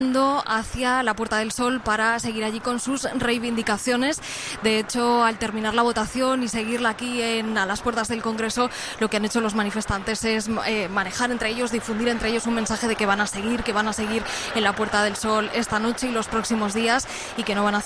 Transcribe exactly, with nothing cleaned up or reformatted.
hacia la Puerta del Sol para seguir allí con sus reivindicaciones. De hecho, al terminar la votación y seguirla aquí en, a las puertas del Congreso, lo que han hecho los manifestantes es eh, manejar entre ellos, difundir entre ellos un mensaje de que van a seguir, que van a seguir en la Puerta del Sol esta noche y los próximos días y que no van a